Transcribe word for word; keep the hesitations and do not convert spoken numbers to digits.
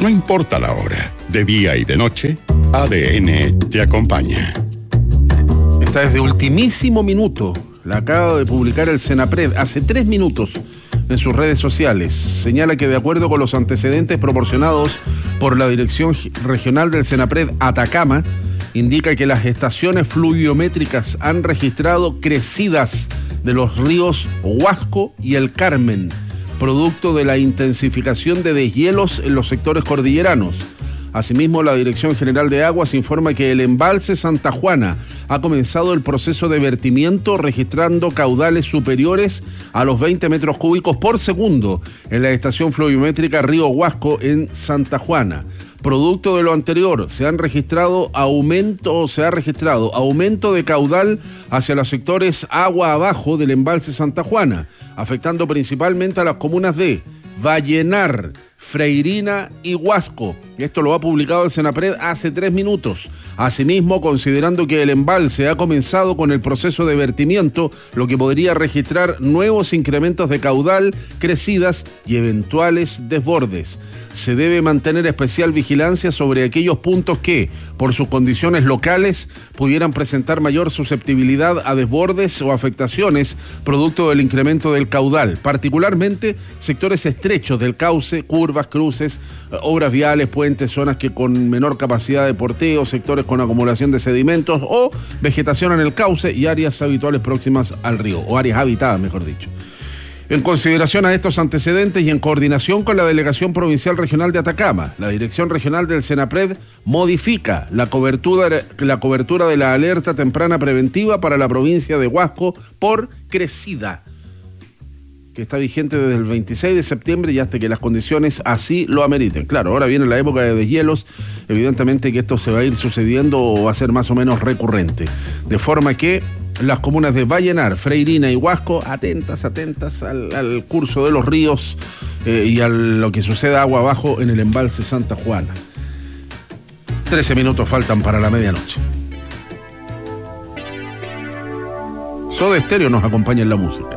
No importa la hora, de día y de noche, A D N te acompaña. Esta es de ultimísimo minuto. La acaba de publicar el Senapred hace tres minutos en sus redes sociales. Señala que de acuerdo con los antecedentes proporcionados por la Dirección Regional del Senapred Atacama, indica que las estaciones fluviométricas han registrado crecidas de los ríos Huasco y el Carmen, producto de la intensificación de deshielos en los sectores cordilleranos. Asimismo, la Dirección General de Aguas informa que el embalse Santa Juana ha comenzado el proceso de vertimiento, registrando caudales superiores a los veinte metros cúbicos por segundo en la estación fluviométrica Río Huasco en Santa Juana. Producto de lo anterior, se han registrado aumento, se ha registrado aumento de caudal hacia los sectores agua abajo del embalse Santa Juana, afectando principalmente a las comunas de Vallenar, Freirina y Huasco. Esto lo ha publicado el Senapred hace tres minutos. Asimismo, considerando que el embalse ha comenzado con el proceso de vertimiento, lo que podría registrar nuevos incrementos de caudal, crecidas y eventuales desbordes. Se debe mantener especial vigilancia sobre aquellos puntos que, por sus condiciones locales, pudieran presentar mayor susceptibilidad a desbordes o afectaciones producto del incremento del caudal, particularmente sectores estrechos del cauce, curvas, cruces, obras viales, puentes, zonas que con menor capacidad de porteo, sectores con acumulación de sedimentos o vegetación en el cauce y áreas habituales próximas al río, o áreas habitadas, mejor dicho. En consideración a estos antecedentes y en coordinación con la Delegación Provincial Regional de Atacama, la Dirección Regional del Senapred modifica la cobertura, la cobertura de la alerta temprana preventiva para la provincia de Huasco por crecida, que está vigente desde el veintiséis de septiembre y hasta que las condiciones así lo ameriten. Claro, ahora viene la época de deshielos, evidentemente que esto se va a ir sucediendo o va a ser más o menos recurrente, de forma que las comunas de Vallenar, Freirina y Huasco, atentas, atentas al, al curso de los ríos eh, y a lo que suceda agua abajo en el embalse Santa Juana. Trece minutos faltan para la medianoche. Soda Stereo nos acompaña en la música.